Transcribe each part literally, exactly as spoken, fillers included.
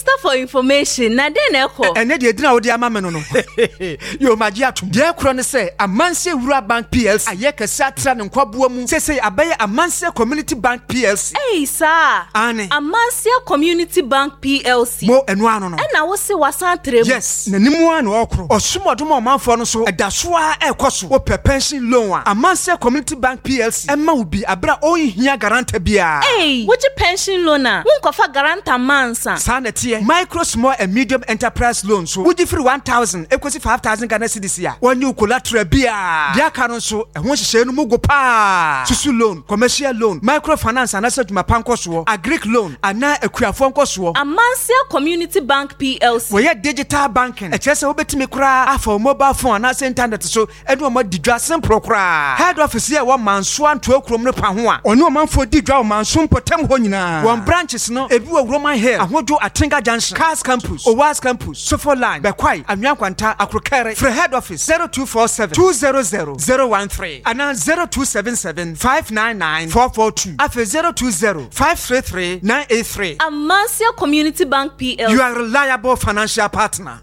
Minister for Information, na den eko. Ene de edina wo de ama me no no. Yo maji atum. De ekro ne se Amanse Wura Bank P L C. Aye kese atra ne nkwaboa mu. Se se abaye Amanse Community Bank P L C. Hey sir. Ane. Amanse Community Bank P L C. Mo enu ano no. Na wo se wasan trem. Yes. Na nimu an okro. Osumodom omanfo no so edasoa ekoso. Wo pe pension loan a. Amanse Community Bank P L C. Emma ubi abra ohia garanta bia. Hey, which pension loan na? Won kofa garanta mansa. Sanete micro small and medium enterprise loans so would differ one thousand equals five thousand Ghana cedis ya. One new collateral bia. Dia kanon so e ho hye no mugo pa. Susu loan, commercial loan, microfinance and asset mapanko so, agric loan, ana akuafo nko so. Amanse Community Bank P L C. We ya digital banking. E chese obetimi kura afa mobile phone and internet so edu mo didwa simple kura. Head office here one manso anto akrom no pa ho a. Ono manfo didwa manso mpotem ho nyina. One branches no ebi wo Roman Hill, ahodo Atinga Junction, Cars Campus, Owas Campus, Sofo Line, Bekwai, Anyankwanta, Akrokere, for head office zero two four seven, two hundred, zero one three, and zero two seven seven, five nine nine, four four two, after zero two zero, five three three, nine eight three. Amanse Community Bank P L C. You are a reliable financial partner.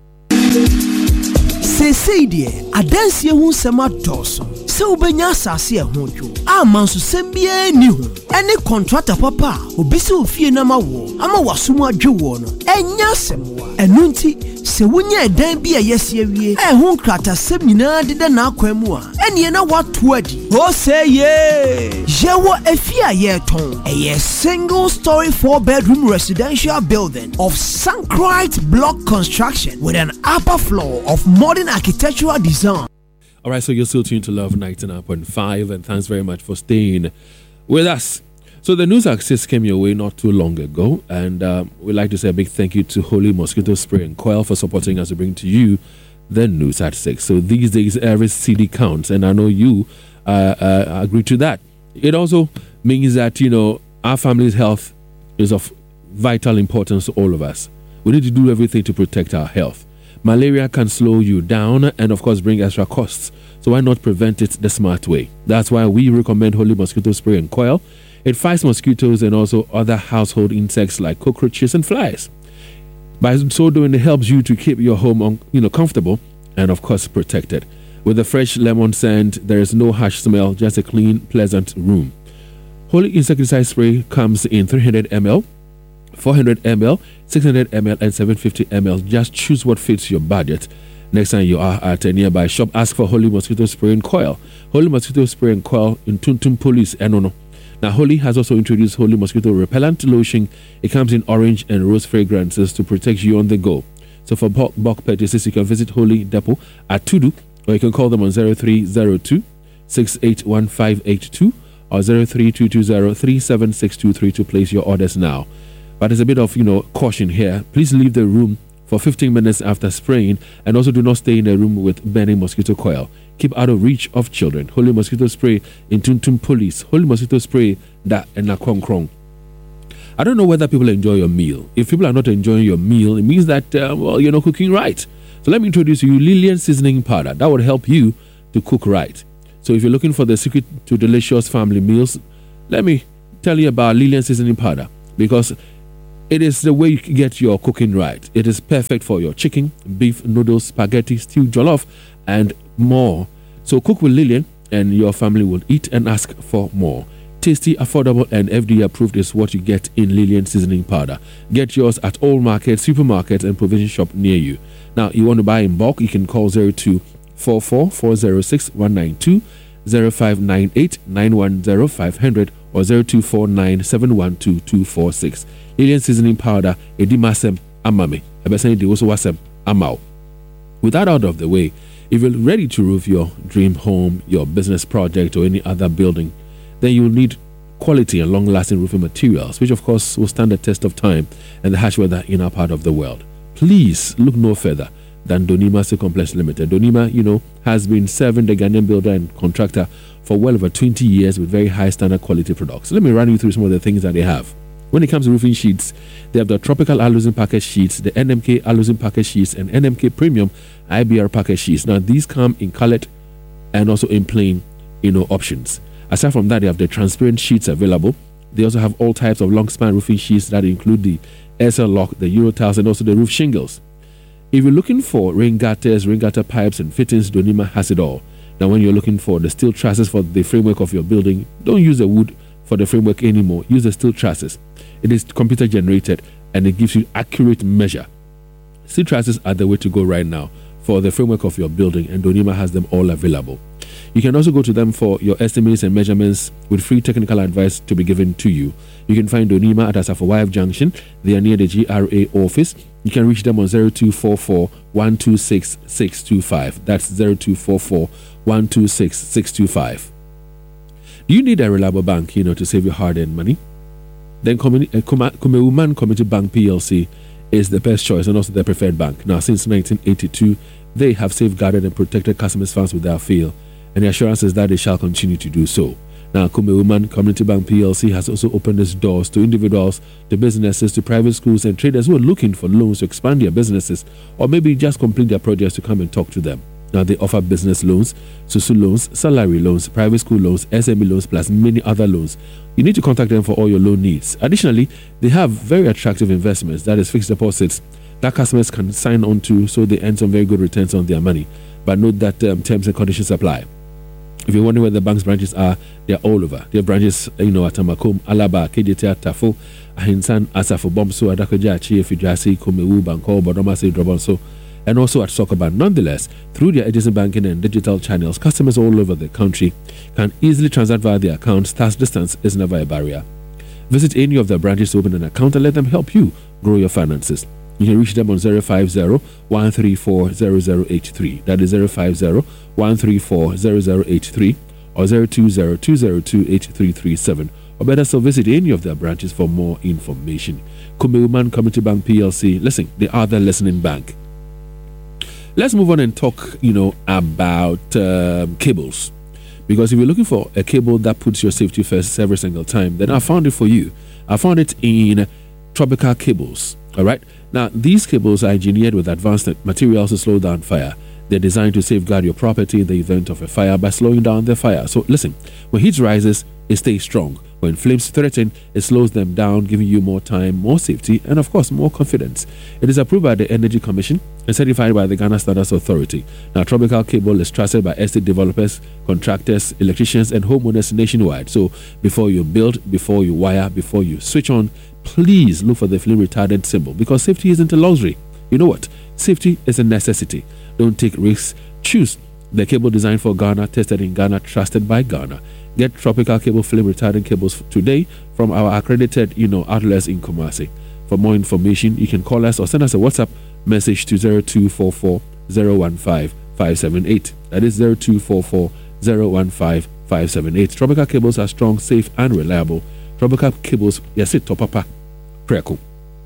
Say dear, adansi ehun sema toso. Se ubenya asase ehun dwo. Amanso sembie ni hu. Ene contractor papa, obisi ofie na ma wo. Ama wasumu adwe wo no. Enya semwa. Enu nti se wonya edan bi ayese awie. Ehun krata sem nyina dede na akwemu a. Ene na watu adi. O say ye. Jewo efia ye ton. A single story four bedroom residential building of Sankrite block construction with an upper floor of modern architectural design. All right, so you're still tuned to Love ninety-nine point five, and thanks very much for staying with us. So the news access came your way not too long ago, and um, we'd like to say a big thank you to Holy Mosquito Spray and Coil for supporting us to bring to you the news at six. So these days, every C D counts, and I know you uh, uh, agree to that. It also means that, you know, our family's health is of vital importance to all of us. We need to do everything to protect our health. Malaria can slow you down and, of course, bring extra costs. So why not prevent it the smart way? That's why we recommend Holy Mosquito Spray and Coil. It fights mosquitoes and also other household insects like cockroaches and flies. By so doing, it helps you to keep your home, on, you know, comfortable and, of course, protected. With the fresh lemon scent, there is no harsh smell, just a clean, pleasant room. Holy Insecticide Spray comes in three hundred milliliters. four hundred milliliters, six hundred milliliters, and seven hundred fifty milliliters. Just choose what fits your budget. Next time you are at a nearby shop, ask for Holy Mosquito Spray and Coil. Holy Mosquito Spray and Coil in Tuntum Police, Enono. Now, Holy has also introduced Holy Mosquito Repellent Lotion. It comes in orange and rose fragrances to protect you on the go. So for bulk, bulk purchases, you can visit Holy Depot at Tudu, or you can call them on zero three zero two, six eight one five eight two or zero three two two zero, three seven six two three to place your orders now. But there's a bit of, you know, caution here. Please leave the room for fifteen minutes after spraying, and also do not stay in a room with burning mosquito coil. Keep out of reach of children. Holy Mosquito Spray in Tuntum Police. Holy Mosquito Spray da and na krong krong. I don't know whether people enjoy your meal. If people are not enjoying your meal, it means that, uh, well, you're not cooking right. So let me introduce you Lillian Seasoning Powder. That would help you to cook right. So if you're looking for the secret to delicious family meals, let me tell you about Lillian Seasoning Powder, because it is the way you get your cooking right. It is perfect for your chicken, beef, noodles, spaghetti, stew, jollof, and more. So cook with Lillian and your family will eat and ask for more. Tasty, affordable, and F D A approved is what you get in Lillian Seasoning Powder. Get yours at all markets, supermarkets, and provision shop near you. Now, you want to buy in bulk, you can call zero two four four, four zero six, one nine two, zero five nine eight, nine one zero, five hundred, or zero two four nine, seven one two, two four six. Lillian Seasoning Powder, edimasem amame, ebesani de also wasem amao. With that out of the way, if you're ready to roof your dream home, your business project, or any other building, then you'll need quality and long-lasting roofing materials, which of course will stand the test of time and the harsh weather in our part of the world. Please look no further than Donima Steel Complex Limited. Donima, you know, has been serving the Ghanaian builder and contractor for well over twenty years with very high standard quality products. So let me run you through some of the things that they have. When it comes to roofing sheets, they have the Tropical Alusin Package Sheets, the N M K Alusin Package Sheets, and N M K Premium I B R Package Sheets. Now, these come in colored and also in plain, you know, options. Aside from that, they have the transparent sheets available. They also have all types of long span roofing sheets that include the Aircel lock, the Euro tiles, and also the roof shingles. If you're looking for rain gutters, rain gutter pipes, and fittings, Donima has it all. Now, when you're looking for the steel trusses for the framework of your building, don't use the wood for the framework anymore. Use the steel trusses. It is computer generated and it gives you accurate measure. Steel trusses are the way to go right now for the framework of your building, and Donima has them all available. You can also go to them for your estimates and measurements with free technical advice to be given to you. You can find Donima at Asafo Junction. They are near the G R A office. You can reach them on zero two four four, one two six, six two five. That's zero two four four, one two six, six two five. Do you need a reliable bank, you know, to save your hard-earned money? Then Kumewuman Community Bank P L C is the best choice and also the preferred bank. Now, since nineteen eighty-two, they have safeguarded and protected customers' funds without fail, and the assurance is that they shall continue to do so. Now, Kumewuman Community Bank P L C has also opened its doors to individuals, to businesses, to private schools and traders who are looking for loans to expand their businesses or maybe just complete their projects to come and talk to them. Now, they offer business loans, Susu loans, salary loans, private school loans, S M E loans, plus many other loans. You need to contact them for all your loan needs. Additionally, they have very attractive investments, that is fixed deposits, that customers can sign on to so they earn some very good returns on their money. But note that um, terms and conditions apply. If you're wondering where the bank's branches are, they're all over. They have branches, you know, at Tamakum, Alaba, K J T, Tafo, Ahinsan, Asafo, Bomso, Adakoja, Chie, Fijasi, Kumewu, Banko, Bodomasi, Drobonso, and also at Sokoban. Nonetheless, through their agency banking and digital channels, customers all over the country can easily transact via their accounts, thus distance is never a barrier. Visit any of their branches to open an account and let them help you grow your finances. You can reach them on zero five zero, one three four, zero zero eight three. That is zero five zero, one three four, zero zero eight three or zero two zero, two zero two, eight three three seven. Or better still, visit any of their branches for more information. Kumewuman Community Bank P L C. Listen, they are the listening bank. Let's move on and talk, you know, about um, cables. Because if you're looking for a cable that puts your safety first every single time, then I found it for you. I found it in Tropical Cables. All right. Now, these cables are engineered with advanced materials to slow down fire. They're designed to safeguard your property in the event of a fire by slowing down the fire. So listen, when heat rises, it stays strong. When flames threaten, it slows them down, giving you more time, more safety, and of course, more confidence. It is approved by the Energy Commission and certified by the Ghana Standards Authority. Now, Tropical Cable is trusted by estate developers, contractors, electricians, and homeowners nationwide. So before you build, before you wire, before you switch on, please look for the flame retardant symbol, because safety isn't a luxury. You know what? Safety is a necessity. Don't take risks. Choose the cable designed for Ghana, tested in Ghana, trusted by Ghana. Get Tropical Cable flame retardant cables today from our accredited, you know, outlets in Kumasi. For more information, you can call us or send us a WhatsApp message to zero two four four, zero one five, five seven eight. That is zero two four four, zero one five, five seven eight. Tropical Cables are strong, safe, and reliable. Tropical Cables, yes, it topapa, preco.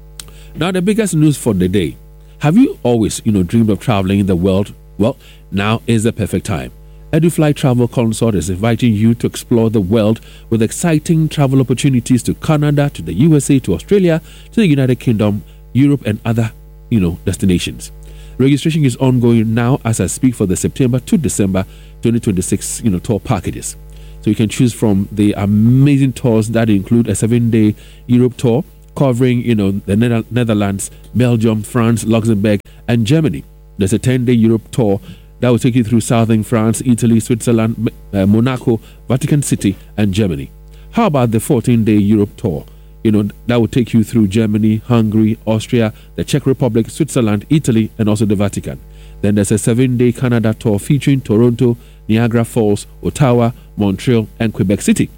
Now, the biggest news for the day. Have you always, you know, dreamed of traveling in the world? Well, now is the perfect time. EduFly Travel Consort is inviting you to explore the world with exciting travel opportunities to Canada, to the U S A, to Australia, to the United Kingdom, Europe, and other, you know, destinations. Registration is ongoing now as I speak for the September to December twenty twenty-six, you know, tour packages. So you can choose from the amazing tours that include a seven-day Europe tour covering, you know, the Netherlands, Belgium, France, Luxembourg, and Germany. There's a ten-day Europe tour that will take you through southern France, Italy, Switzerland, uh, Monaco, Vatican City, and Germany. How about the fourteen-day Europe tour? You know, that will take you through Germany, Hungary, Austria, the Czech Republic, Switzerland, Italy, and also the Vatican. Then there's a seven-day Canada tour featuring Toronto, Niagara Falls, Ottawa, Montreal, and Quebec City.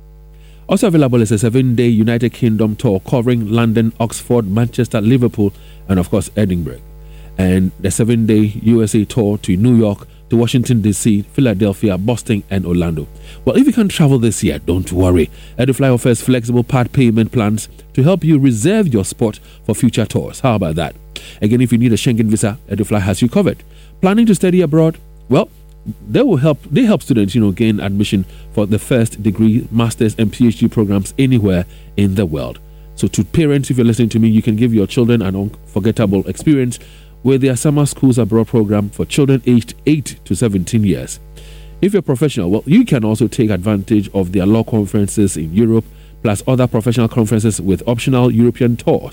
Also available is a seven-day United Kingdom tour covering London, Oxford, Manchester, Liverpool, and of course Edinburgh. And the seven-day U S A tour to New York, to Washington, D C, Philadelphia, Boston, and Orlando. Well, if you can't travel this year, don't worry. EduFly offers flexible part payment plans to help you reserve your spot for future tours. How about that? Again, if you need a Schengen visa, EduFly has you covered. Planning to study abroad? Well, they will help. They help students, you know, gain admission for the first degree, master's, and PhD programs anywhere in the world. So, to parents, if you're listening to me, you can give your children an unforgettable experience with their summer schools abroad program for children aged eight to seventeen years. If you're a professional, well, you can also take advantage of their law conferences in Europe, plus other professional conferences with optional European tours.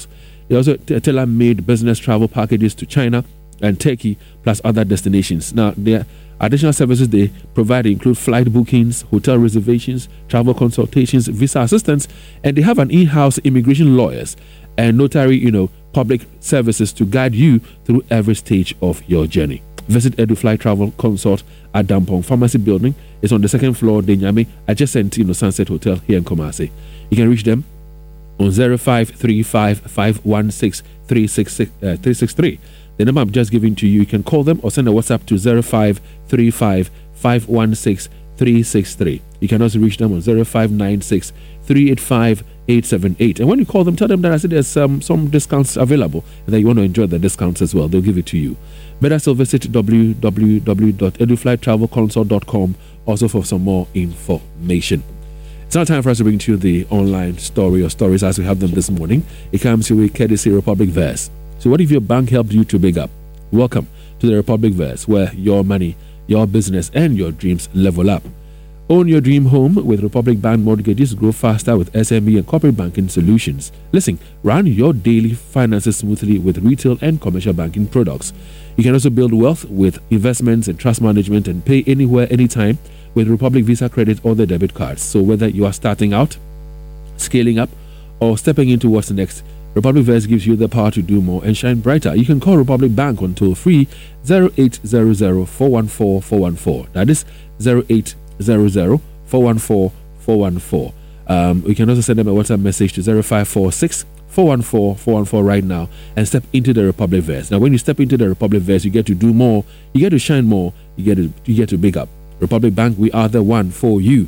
They also t- tailor-made business travel packages to China and Turkey, plus other destinations. Now, their additional services they provide include flight bookings, hotel reservations, travel consultations, visa assistance, and they have an in-house immigration lawyers and notary, you know, public services to guide you through every stage of your journey. Visit EduFly Travel Consult at Dampong Pharmacy Building. It's on the second floor, Denyame, adjacent, you know, Sunset Hotel here in Kumasi. You can reach them on zero five three five, five one six, three six six, uh, three six three. The number I'm just giving to you, you can call them or send a WhatsApp to zero five three five, five one six, three six three. You can also reach them on zero five nine six, three eight five, eight seven eight. And when you call them, tell them that I said there's um, some discounts available and that you want to enjoy the discounts as well. They'll give it to you. Better still visit w w w dot edufly travel consult dot com also for some more information. It's now time for us to bring to you the online story or stories as we have them this morning. It comes to a courtesy Republic Verse. So what if your bank helped you to big up? Welcome to the Republic Verse, where your money, your business, and your dreams level up. Own your dream home with Republic Bank mortgages. Grow faster with S M E and corporate banking solutions. Listen, run your daily finances smoothly with retail and commercial banking products. You can also build wealth with investments and trust management and pay anywhere, anytime with Republic Visa credit or the debit cards. So whether you are starting out, scaling up, or stepping into what's next, Republic Verse gives you the power to do more and shine brighter. You can call Republic Bank on toll free zero eight zero zero, four one four, four one four. That is zero eight zero zero, four one four, four one four. Um, you can also send them a WhatsApp message to zero five four six, four one four, four one four right now and step into the Republic Verse. Now, when you step into the Republic Verse, you get to do more, you get to shine more, you get to you get to big up. Republic Bank, we are the one for you.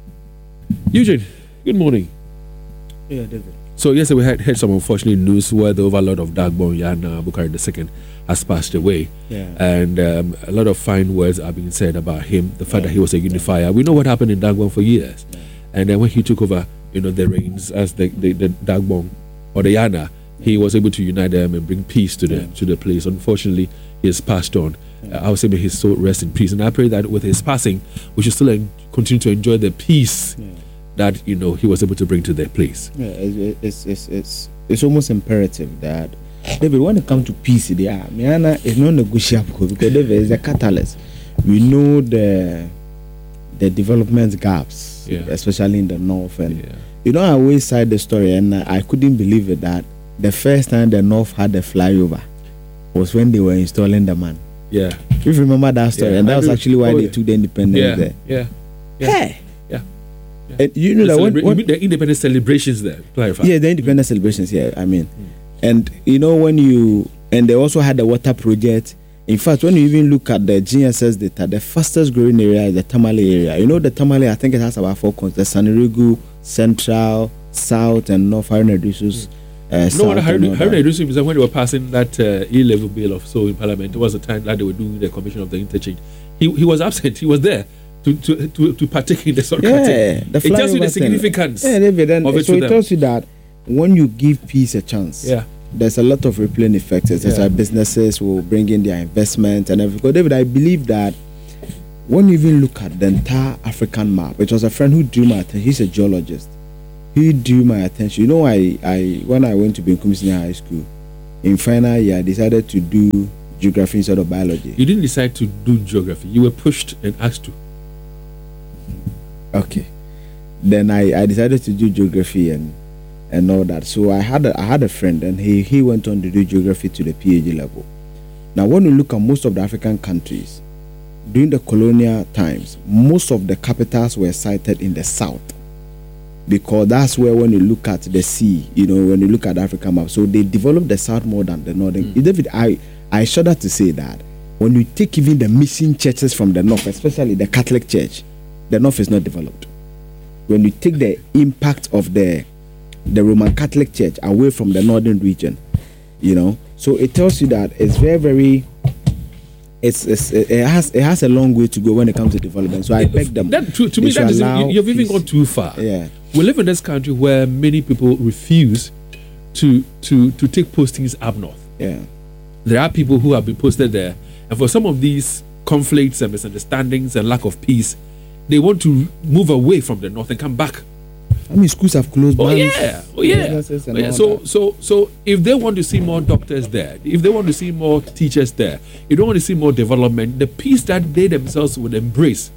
Eugene, good morning. Yeah, David. So yesterday we had, had some unfortunate news where the overlord of Dagbon, Yana Bukhari the Second, has passed away. Yeah. And um, a lot of fine words are being said about him, the fact Yeah. that he was a unifier. We know what happened in Dagbon for years. Yeah. And then when he took over, you know, the reins as the, the, the Dagbon or the Yana, he was able to unite them and bring peace to the Yeah. to the place. Unfortunately, he has passed on. Yeah. Uh, I would say may his soul rest in peace. And I pray that with his passing, we should still en- continue to enjoy the peace Yeah. that, you know, he was able to bring to their place. Yeah, it's it's it's it's, it's almost imperative that David, when it comes to peace, there, Miana is not negotiable because David is a catalyst. We know the the development gaps, Yeah. especially in the north, and Yeah. you know I always cite the story, and I couldn't believe it that the first time the north had a flyover was when they were installing the man. Yeah. If you remember that story, Yeah, and that I was do. actually why Oh, they yeah. took the independence Yeah. there. Yeah. Yeah. Hey, Yeah. and you know The, that when, celebra- you when mean the independence celebrations there? Clarify. yeah, the independence celebrations. Yeah, I mean, and you know when you and they also had the water project. In fact, when you even look at the G S S data, the fastest growing area is the Tamale area. You know the Tamale, I think it has about four counties: the Sanerigu, Central, South, and North Haruna Idrisus. Uh, No wonder South and all Haruna that. Idrisu is that when they were passing that uh, E-level bill of so in Parliament, it was the time that they were doing the commission of the interchange. He he was absent. He was there to to to, to partake in the sort of Yeah, cutting. the It tells you the flyover thing. significance. Yeah, David, and of it so to it them. tells you that when you give peace a chance, Yeah. there's a lot of rippling effects. It's Yeah. like businesses will bring in their investment and everything. Because David, I believe that when you even look at the entire African map, it was a friend who drew my attention. He's a geologist. He drew my attention. You know, I, I when I went to Benkum Senior High School, in final year, I decided to do geography instead of biology. You didn't decide to do geography. You were pushed and asked to. Okay. Then I, I decided to do geography and and all that. So I had a, I had a friend and he, he went on to do geography to the PhD level. Now when you look at most of the African countries, during the colonial times, most of the capitals were sited in the south. Because that's where when you look at the sea, you know, when you look at the African map, so they developed the south more than the northern. Mm. David, I, I shudder to say that when you take even the mission churches from the north, especially the Catholic Church, the north is not developed. When you take the impact of the the Roman Catholic Church away from the northern region, you know, so it tells you that it's very, very, it's, it's it has it has a long way to go when it comes to development. So I beg them. That, to, to they me, should that is, allow you, you've even peace. gone too far. Yeah, We live in this country where many people refuse to to to take postings up north. yeah, There are people who have been posted there, and for some of these conflicts and misunderstandings and lack of peace, they want to move away from the north and come back I mean, schools have closed. Oh banks, yeah, oh yeah. businesses and Oh, yeah. all So that. so so if they want to see more doctors there, if they want to see more teachers there, if they want to see more development, the peace that they themselves would embrace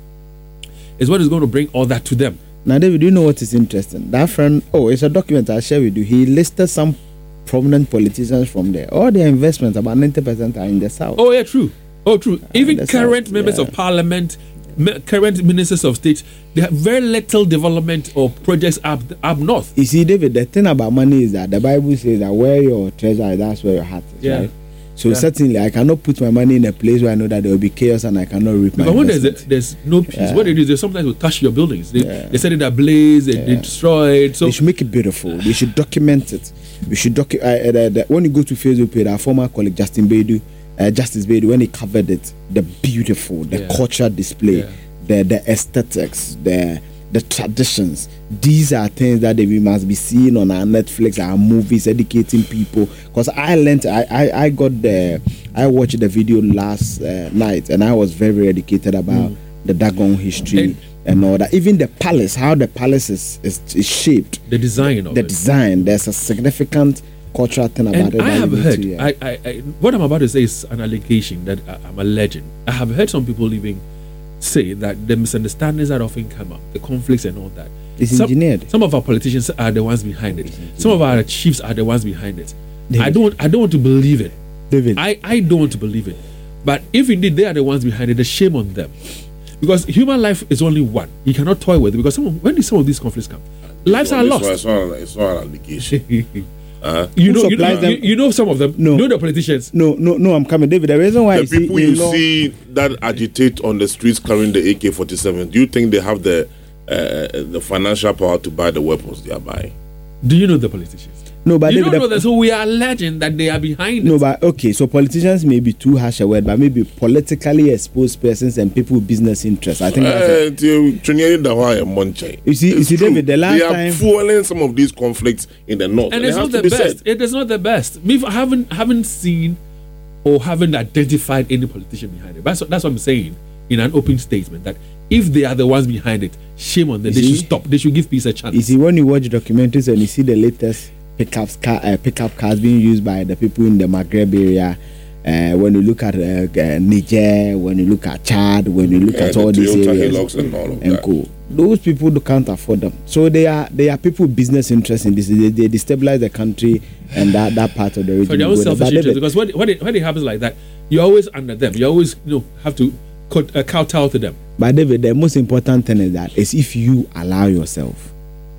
is what is going to bring all that to them. Now, David, do you know what is interesting? That friend, oh, it's a document I'll share with you. He listed some prominent politicians from there. All their investments, about ninety percent, are in the south. Oh yeah, true. Oh true. Even that's current how- members yeah. of parliament, me- current ministers of state, they have very little development or projects up up north. You see, David, the thing about money is that the Bible says that where your treasure is, that's where your heart is, Yeah. right? So Yeah. certainly, I cannot put my money in a place where I know that there will be chaos and I cannot reap my But when there's, investment. a, there's no peace, Yeah. what they do is they sometimes will touch your buildings. They, Yeah. they set it ablaze, they, they destroy it. So They should make it beautiful. They should document it. We should docu- uh, uh, the, the, when you go to Facebook page, our former colleague Justin Bedu, uh, Justice Bedu, when he covered it, the beautiful, the Yeah. culture display, Yeah. the the aesthetics, the the traditions. These are things that we must be seeing on our Netflix, our movies, educating people. Because I learned, I, I I got the, I watched the video last uh, night, and I was very educated about the Dagon history And- and all that. Even the palace, how the palace is is, is shaped. the design of The it. design, there's a significant cultural thing about And it. I that have you need heard, to, yeah. I, I, I, what I'm about to say is an allegation that I, I'm a legend. I have heard some people even say that the misunderstandings that often come up, the conflicts and all that, It's some, engineered. Some of our politicians are the ones behind it. Some of our chiefs are the ones behind it. David. I don't, I don't want to believe it. David, I, I don't want to believe it. But if indeed they are the ones behind it, the shame on them. Because human life is only one. You cannot toy with it. Because some of, when do some of these conflicts come? Lives are This lost. one, It's not, it's not an allegation. Uh, You know, Who you, know, supplies them? you, you know some of them. No. You know the politicians. no, no, no, I'm coming. David, the reason why the you see, people in you law- see that agitate on the streets carrying the A K forty-seven, do you think they have the uh, the financial power to buy the weapons they are buying? Do you know the politicians? no, but You David, don't know the- that, so we are alleging that they are behind no, it. but okay, so politicians may be too harsh a word, but maybe politically exposed persons and people with business interests. I think that's it. Uh, till Trinidad and Hawaii and Monche. You see- you It's see, true. David, the last they are time- fueling some of these conflicts in the north, And it it's has not to the be best. said. It is not the best. Me, I haven't haven't seen or haven't identified any politician behind it. That's what, that's what I'm saying in an open statement that if they are the ones behind it, shame on them. You They see? should stop. They should give peace a chance. You see, when you watch documentaries and you see the latest pickups car, uh, pickup cars being used by the people in the Maghreb area, uh, when you look at uh, uh, Niger, when you look at Chad, when you look Yeah, at the all these Toyota areas, Hilux and all of and that. co. Those people do can't afford them. So they are they are people with business interests in this. They, they destabilize the country and that, that part of the region. for their will own go there. selfish But interest. David, Because when, when, it, when it happens like that, you're always under them. You always you know have to cut, uh, kowtow to them. But David, the most important thing is that is if you allow yourself.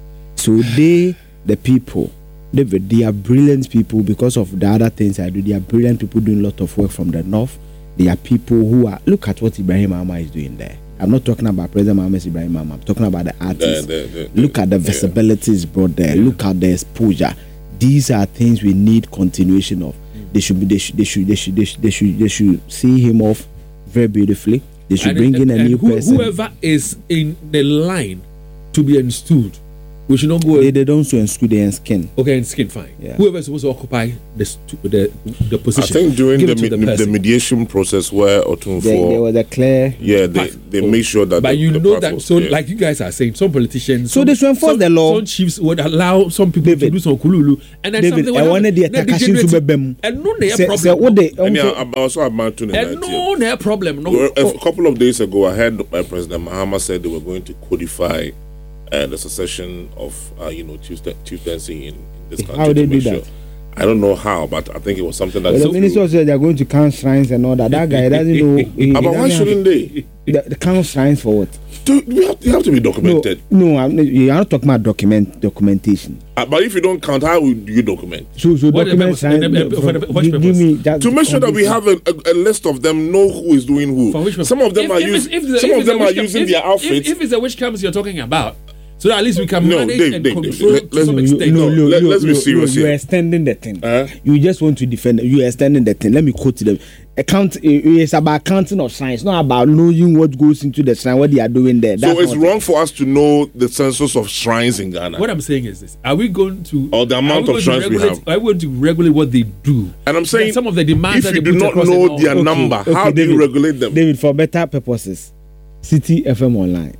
So they, the people, David, they are brilliant people because of the other things I do. They are brilliant people doing a lot of work from the north. They are people who are, look at what Ibrahim Amma is doing there. I'm not talking about President Mohammed Ibrahim Amma. I'm talking about the artists. The- the- the- look at the yeah. visibilities brought there. Look at the exposure. These are things we need continuation of. They should be. They should. They should. They should. They should. They should, they should see him off very beautifully. They should And- bring in a and new who- person. Whoever is in the line to be installed, we should not go. They, they don't so in school, they in skin. Okay, and skin fine. Yeah. Whoever is supposed to occupy the stu- the, the I position. think during give the, it to me- the, person. mediation process where Otunfo, There, there was a clear. yeah, they, they make sure that. But the, you the know path that, was so clear. like you guys are saying, some politicians, So some, they should enforce some, the law. Some chiefs would allow some people David, to do some kululu, and then David, something I would wanted happen. the Then Takashim degenerate- Subebem. And no, they Say- problem. say what they- And yeah, also- I'm also about to and no, they problem. No, Well, a couple of days ago, I heard uh, President Mahama said they were going to codify uh, the succession of, uh, you know, chieftain- chieftaincy in, in this country. How would to they do make that? sure- I don't know how, but I think it was something that. Well, the So- minister said they are going to count shrines and all that. That guy doesn't know. he- he Ah, but doesn't why have- shouldn't they? The, the count shrines for what? To, we have, they have to be No, documented. no, I'm, you are not talking about document documentation. Uh, but if you don't count, how would you document? So, so What the document purpose- shrines. and the- for the- from- what give, give purpose? me just To make sure that we have a, a, a list of them, know who is doing who. For which purpose? Some of them If- are if using. it's- if the- Some if of it's a them are witch camp- using if- their if- outfits. If, it's a which camps you're talking about, so that at least we can No, manage Dave, and Dave, control Dave, to let's- some no, extent. No, no, let- no, let's be no, serious no, you here. are extending the thing. Huh? You just want to defend. You are extending the thing. Let me quote them. Account it's about counting of shrines, not about knowing what goes into the shrine, what they are doing there. So That's it's not wrong it. for us to know the census of shrines in Ghana. What I'm saying is this: Are we going to Or the amount are we of going to shrines we regulate- have. Are we going to regulate what they do? And I'm saying, And some of the demands if that you they do put not across the know law- their Okay. number, Okay, how do David, you regulate them? David, for better purposes, City F M Online.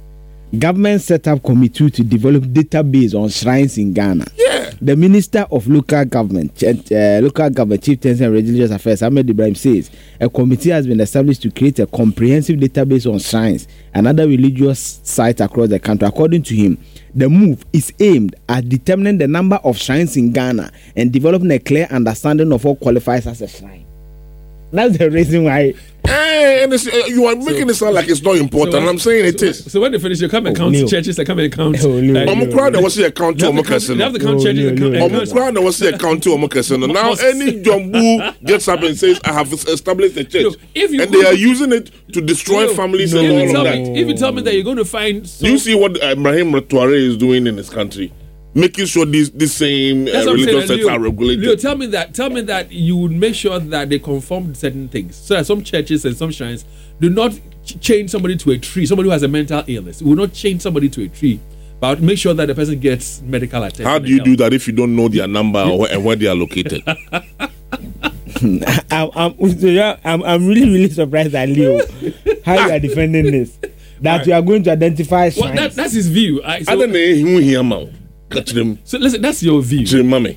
Government set up committee to develop database on shrines in Ghana. Yeah. The Minister of Local Government, uh, Local Government, Chieftains and Religious Affairs, Ahmed Ibrahim, says a committee has been established to create a comprehensive database on shrines and other religious sites across the country. According to him, the move is aimed at determining the number of shrines in Ghana and developing a clear understanding of what qualifies as a shrine. That's the reason why. Hey, and it's, uh, you are making it sound like it's not important. So, and I'm saying it so, is. So when they finish, you come and count Neil. churches, they come and count. Oh, Neil. I'm proud that was the account to Omokasino. You have to count churches and count. I'm proud that was the account to Omokasino. Now any Jumbu gets up and says, I have established a church. No, if you and they are using it to destroy no, families no, and if, all you of tell that. me, if you tell me that you're going to find... Do you see what Ibrahim Traore is doing in his country? Making sure these this same uh, religious sects are regulated. Leo, tell me that. Tell me that you would make sure that they conform to certain things. So that some churches and some shrines do not ch- change somebody to a tree. Somebody who has a mental illness will not change somebody to a tree, but make sure that the person gets medical attention. How do you do that if you don't know their number or where, and where they are located? I'm, I'm, I'm, I'm really, really surprised at Leo how you are defending this. That right. You are going to identify shrines. Well, that, that's his view. I, so, I don't know who here, man. So listen, that's your view. Chimame.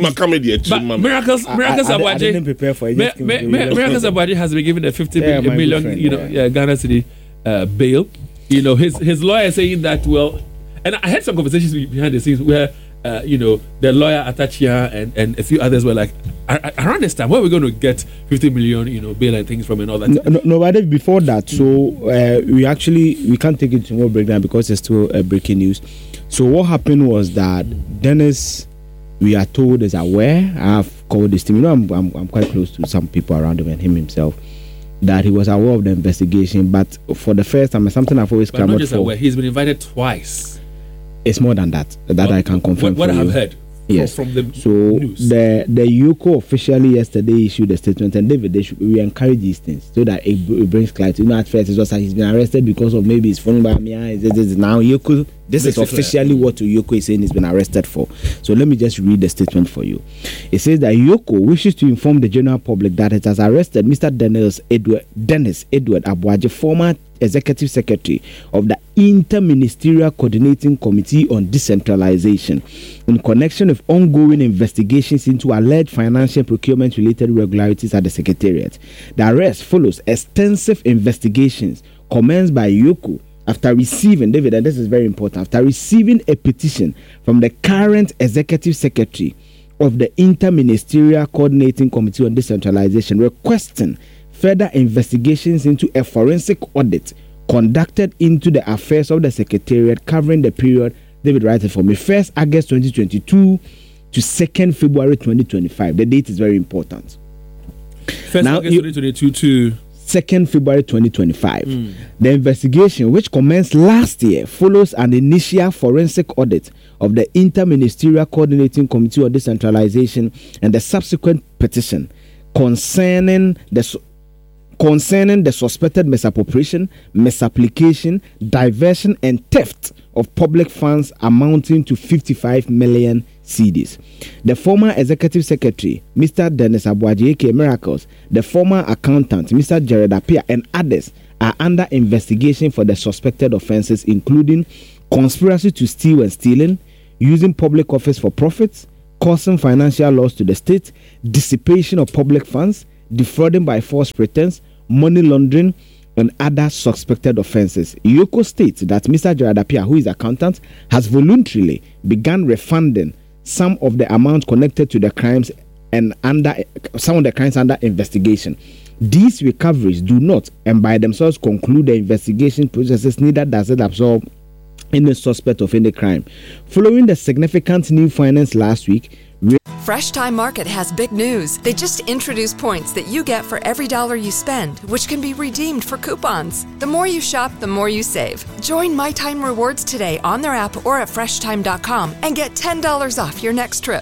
But Miracles, Miracles Abuaje. I didn't prepare for it. Miracles Abuaje has been given a fifty yeah, million, friend, you know, yeah. Yeah, Ghana City uh, bail. You know, his his lawyer saying that. Well, and I had some conversations behind the scenes where. Uh, you know, the lawyer Atachia and, and a few others were like, around this time, where are we going to get fifty million, you know, bail and things from and all that? No, no, no but before that, so uh, we actually, we can't take it to more breakdown because it's still uh, breaking news. So what happened was that Dennis, we are told, is aware. I have called this team. You know, I'm, I'm, I'm quite close to some people around him and him himself. That he was aware of the investigation, but for the first time, something I've always clamored for. Not just aware, he's been invited twice. It's more than that. That well, I can confirm. What, what for I have you. heard. Yes. From, from the so news. the the Yoko officially yesterday issued a statement, and David, they should, we encourage these things so that it, it brings clarity. You know, at first it was like he's been arrested because of maybe he's phone by me. Now Yoko, this is officially what Yoko is saying he's been arrested for. So let me just read the statement for you. It says that Yoko wishes to inform the general public that it has arrested Mister Dennis Edward Dennis Edward Abuaje, former Executive Secretary of the Inter-Ministerial Coordinating Committee on Decentralization, in connection with ongoing investigations into alleged financial procurement-related irregularities at the Secretariat. The arrest follows extensive investigations commenced by Yoko after receiving, David, and this is very important, after receiving a petition from the current Executive Secretary of the Inter-Ministerial Coordinating Committee on Decentralization requesting further investigations into a forensic audit conducted into the affairs of the Secretariat covering the period, David writes it for me, first August twenty twenty-two to second February twenty twenty-five. The date is very important. First now, August twenty twenty-two to second February twenty twenty-five. Mm. The investigation, which commenced last year, follows an initial forensic audit of the Inter-Ministerial Coordinating Committee on Decentralization and the subsequent petition concerning the concerning the suspected misappropriation, misapplication, diversion, and theft of public funds amounting to fifty-five million cedis. The former Executive Secretary, Mister Dennis Abuaje, aka Miracles, the former accountant, Mister Jared Appiah, and others are under investigation for the suspected offences, including conspiracy to steal and stealing, using public office for profits, causing financial loss to the state, dissipation of public funds, defrauding by false pretense, money laundering, and other suspected offences. Yoko states that Mister Jared Appiah, who is accountant, has voluntarily begun refunding some of the amount connected to the crimes and under some of the crimes under investigation. These recoveries do not, and by themselves, conclude the investigation processes. Neither does it absolve any suspect of any crime. Following the significant new finance last week, Fresh Time Market has big news. They just introduced points that you get for every dollar you spend, which can be redeemed for coupons. The more you shop, the more you save. Join My Time Rewards today on their app or at fresh time dot com and get ten dollars off your next trip.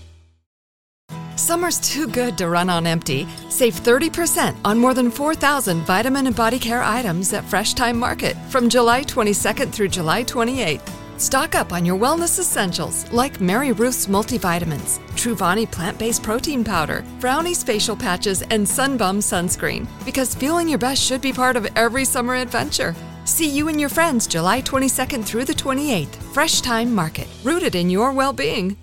Summer's too good to run on empty. Save thirty percent on more than four thousand vitamin and body care items at Fresh Time Market from July twenty-second through July twenty-eighth. Stock up on your wellness essentials like Mary Ruth's multivitamins, Truvani plant-based protein powder, Brownie's facial patches, and Sunbum sunscreen. Because feeling your best should be part of every summer adventure. See you and your friends July twenty-second through the twenty-eighth. Fresh Time Market, rooted in your well-being.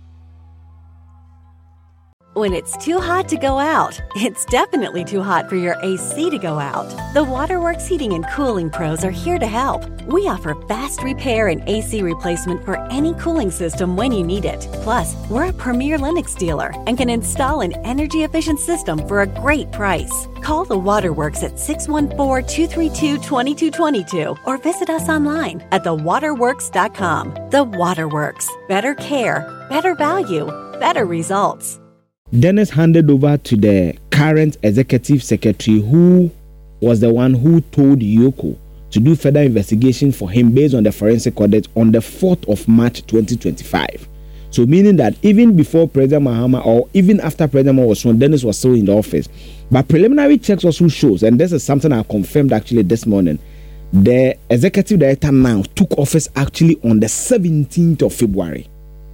When it's too hot to go out, it's definitely too hot for your A C to go out. The Waterworks Heating and Cooling Pros are here to help. We offer fast repair and A C replacement for any cooling system when you need it. Plus, we're a premier Lennox dealer and can install an energy-efficient system for a great price. Call the Waterworks at six one four, two three two, two two two two or visit us online at the waterworks dot com. The Waterworks. Better care, better value, better results. Dennis handed over to the current executive secretary, who was the one who told Yoko to do further investigation for him based on the forensic audit on the fourth of March twenty twenty-five. So meaning that even before President Mahama, or even after President Mahama was sworn, Dennis was still in the office. But preliminary checks also shows, and this is something I confirmed actually this morning, the executive director now took office actually on the seventeenth of February.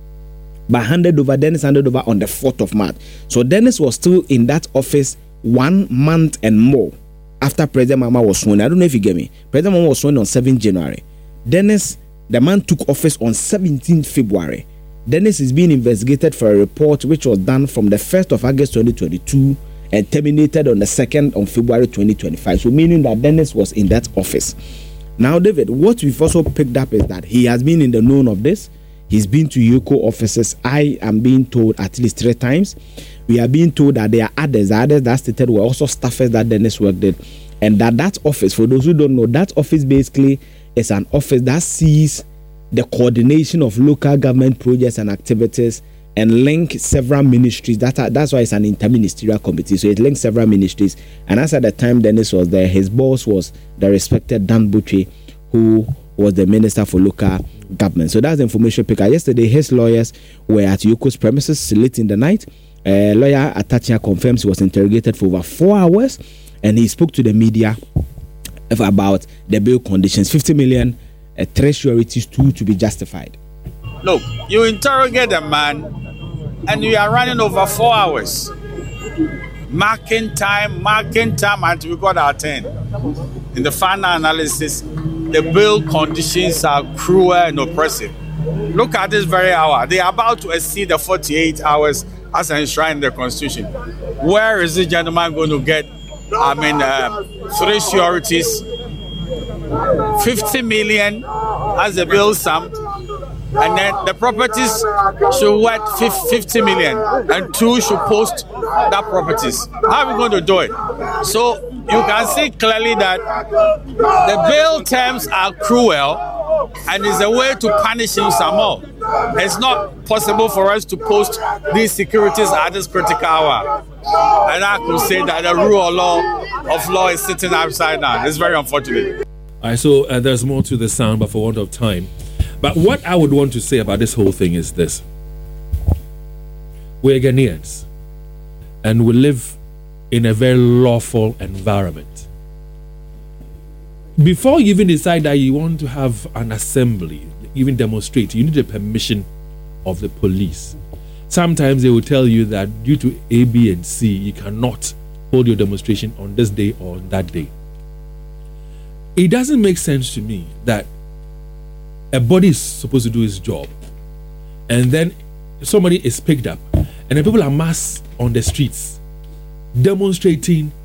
But handed over, Dennis handed over on the fourth of March. So Dennis was still in that office one month and more after President Mahama was sworn. I don't know if you get me. President Mahama was sworn on seventh January. Dennis, the man took office on seventeenth February. Dennis is being investigated for a report which was done from the first of August twenty twenty-two and terminated on the second of February twenty twenty-five. So meaning that Dennis was in that office. Now, David, what we've also picked up is that he has been in the known of this. He's been to U C O offices. I am being told at least three times. We are being told that there are others, others that stated were also staffers that Dennis worked in. And that that office, for those who don't know, that office basically is an office that sees the coordination of local government projects and activities and link several ministries. That are, that's why it's an interministerial committee. So it links several ministries. And as at the time Dennis was there, his boss was the respected Dan Butchie, who was the Minister for Local Government. So that's the information picker. Yesterday, his lawyers were at Yoko's premises late in the night. Uh, lawyer Atachia confirms he was interrogated for over four hours, and he spoke to the media about the bail conditions. fifty million, uh, three sureties, two to be justified. Look, you interrogate a man, and you are running over four hours. Marking time, marking time until we got our turn. In the final analysis, the bail conditions are cruel and oppressive. Look at this very hour. They are about to exceed the forty-eight hours as enshrined in the Constitution. Where is this gentleman going to get, I mean, uh, three sureties, fifty million as a bail sum, and then the properties should worth fifty million, and two should post that properties. How are we going to do it? So you can see clearly that the bail terms are cruel, and is a way to punish him some more. It's not possible for us to post these securities at this critical hour. And I could say that the rule of law of law is sitting upside down. It's very unfortunate. All right, so uh, there's more to the sound, but for want of time. But what I would want to say about this whole thing is this. We're Ghanaians, and we live in a very lawful environment. Before you even decide that you want to have an assembly, even demonstrate, you need the permission of the police. Sometimes they will tell you that due to A, B, and C, you cannot hold your demonstration on this day or on that day. It doesn't make sense to me that a body is supposed to do its job, and then somebody is picked up, and then people are massed on the streets demonstrating